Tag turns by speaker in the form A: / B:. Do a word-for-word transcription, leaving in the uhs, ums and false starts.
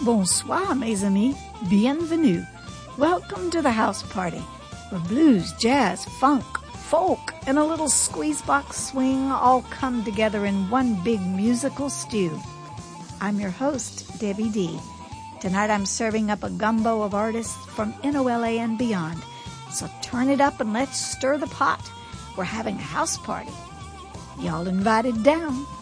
A: Bonsoir, mes amis. Bienvenue. Welcome to the house party, where blues, jazz, funk, folk, and a little squeezebox swing all come together in one big musical stew. I'm your host, Debbie D. Tonight I'm serving up a gumbo of artists from N O L A and beyond. So turn it up and let's stir the pot. We're having a house party. Y'all invited down.